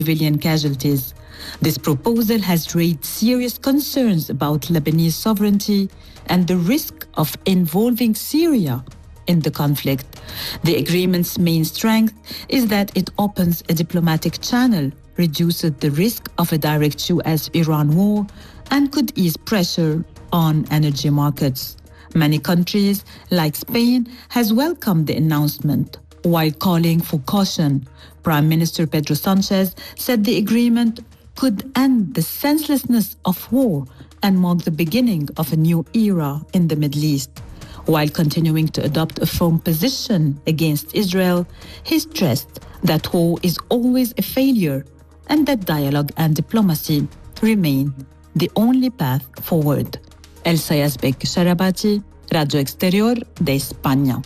civilian casualties. This proposal has raised serious concerns about Lebanese sovereignty and the risk of involving Syria in the conflict. The agreement's main strength is that it opens a diplomatic channel, reduces the risk of a direct US-Iran war, and could ease pressure on energy markets. Many countries, like Spain, has welcomed the announcement, while calling for caution. Prime Minister Pedro Sanchez said the agreement could end the senselessness of war and mark the beginning of a new era in the Middle East. While continuing to adopt a firm position against Israel, he stressed that war is always a failure and that dialogue and diplomacy remain the only path forward. Elsa Yazbek Sharabati, Radio Exterior de España.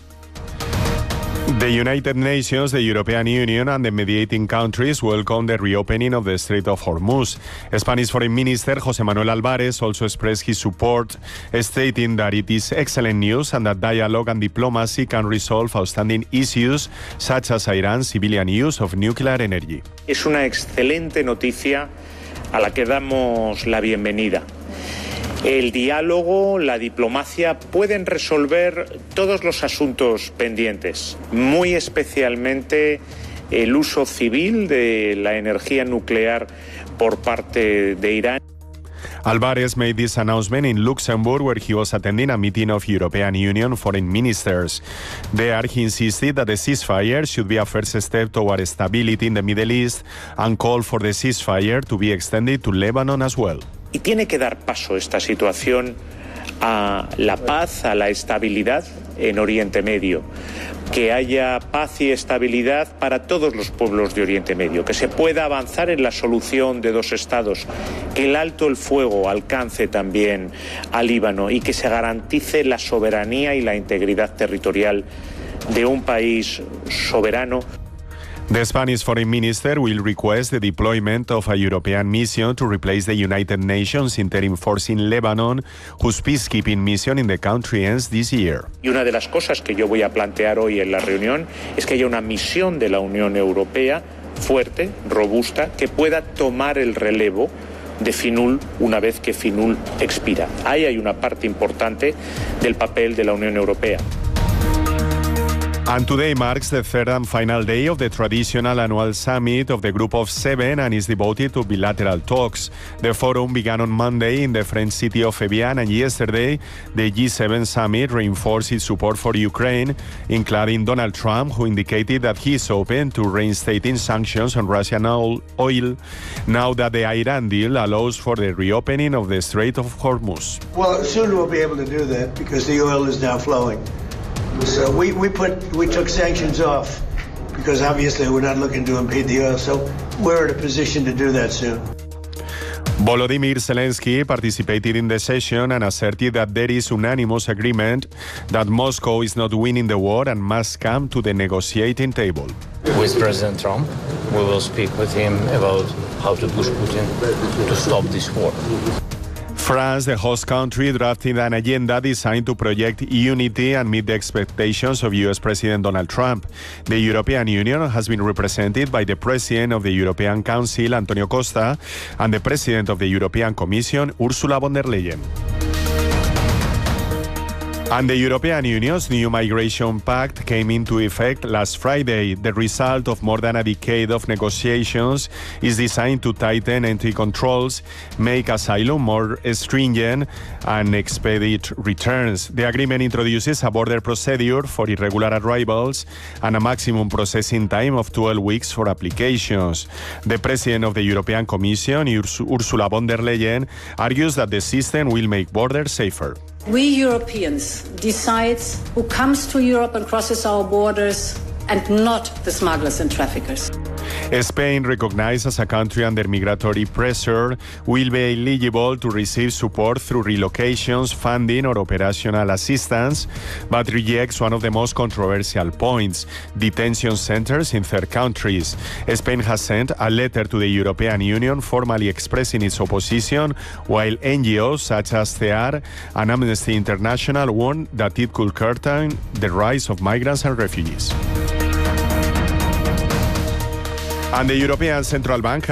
The United Nations, the European Union and the mediating countries welcome the reopening of the Strait of Hormuz. Spanish Foreign Minister José Manuel Álvarez also expressed his support, stating that it is excellent news and that dialogue and diplomacy can resolve outstanding issues such as Iran's civilian use of nuclear energy. Es una excelente noticia a la que damos la bienvenida. El diálogo, la diplomacia pueden resolver todos los asuntos pendientes, muy especialmente el uso civil de la energía nuclear por parte de Irán. Álvarez made this announcement in Luxembourg, where he was attending a meeting of European Union foreign ministers. There, he insisted that the ceasefire should be a first step toward stability in the Middle East and called for the ceasefire to be extended to Lebanon as well. Y tiene que dar paso esta situación a la paz, a la estabilidad en Oriente Medio. Que haya paz y estabilidad para todos los pueblos de Oriente Medio. Que se pueda avanzar en la solución de dos estados. Que el alto el fuego alcance también a Líbano y que se garantice la soberanía y la integridad territorial de un país soberano. The Spanish Foreign Minister will request the deployment of a European mission to replace the United Nations interim force in Lebanon, whose peacekeeping mission in the country ends this year. Y una de las cosas que yo voy a plantear hoy en la reunión es que haya una misión de la Unión Europea fuerte, robusta, que pueda tomar el relevo de FINUL una vez que FINUL expira. Ahí hay una parte importante del papel de la Unión Europea. And today marks the third and final day of the traditional annual summit of the Group of Seven and is devoted to bilateral talks. The forum began on Monday in the French city of Evian, and yesterday the G7 summit reinforced its support for Ukraine, including Donald Trump, who indicated that he is open to reinstating sanctions on Russian oil now that the Iran deal allows for the reopening of the Strait of Hormuz. Well, soon we'll be able to do that because the oil is now flowing. So we took sanctions off because obviously we're not looking to impede the oil. So we're in a position to do that soon. Volodymyr Zelensky participated in the session and asserted that there is unanimous agreement that Moscow is not winning the war and must come to the negotiating table. With President Trump, we will speak with him about how to push Putin to stop this war. France, the host country, drafted an agenda designed to project unity and meet the expectations of U.S. President Donald Trump. The European Union has been represented by the President of the European Council, Antonio Costa, and the President of the European Commission, Ursula von der Leyen. And the European Union's new migration pact came into effect last Friday. The result of more than a decade of negotiations is designed to tighten entry controls, make asylum more stringent, and expedite returns. The agreement introduces a border procedure for irregular arrivals and a maximum processing time of 12 weeks for applications. The President of the European Commission, Ursula von der Leyen, argues that the system will make borders safer. We Europeans decide who comes to Europe and crosses our borders, and not the smugglers and traffickers. Spain, recognized as a country under migratory pressure, will be eligible to receive support through relocations, funding or operational assistance, but rejects one of the most controversial points: detention centers in third countries. Spain has sent a letter to the European Union formally expressing its opposition, while NGOs such as CEAR and Amnesty International warn that it could curtail the rise of migrants and refugees. And the European Central Bank